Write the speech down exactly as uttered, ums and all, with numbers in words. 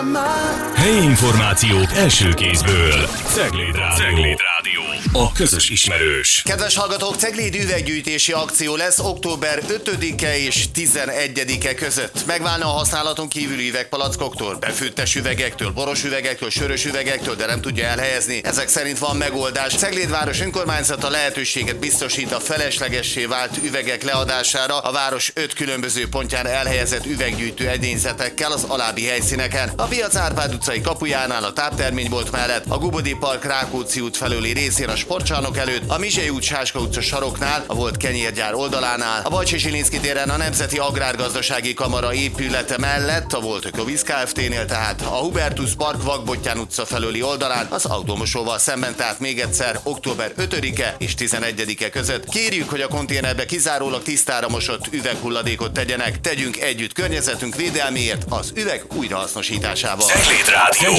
Helyi információk első kézből. Cegléd Rádió. Cegléd Rádió. A közös ismerős. Kedves hallgatók, Cegléd üveggyűjtési akció lesz október ötödike és tizenegyedike között. Megválna a használaton kívüli üvegpalackoktól, befőttes üvegektől, boros üvegektől, sörös üvegektől, de nem tudja elhelyezni. Ezek szerint van megoldás. Cegléd város önkormányzata lehetőséget biztosít a feleslegessé vált üvegek leadására a város öt különböző pontján elhelyezett üveggyűjtő edényzetekkel az alábbi helyszíneken. A Piac Árpád utcai kapujánál, a tápterménybolt mellett, a Gubodi Park Rákóczi út felőli részén a sportcsarnok előtt, a Mizsei út Sáska utca saroknál, a volt kenyérgyár oldalánál, a Bajcsi Zsilinszky téren a Nemzeti Agrárgazdasági Kamara épülete mellett, a volt Ökovíz Kft-nél, tehát a Hubertus Park Vakbottyán utca felőli oldalán, az autómosóval szemben, tehát még egyszer október ötödike és tizenegyedike között. Kérjük, hogy a konténerbe kizárólag tisztára mosott üveghulladékot tegyenek, tegyünk együtt környezetünk védelméért az üveg újrahasznosításával. Cegléd Rádió.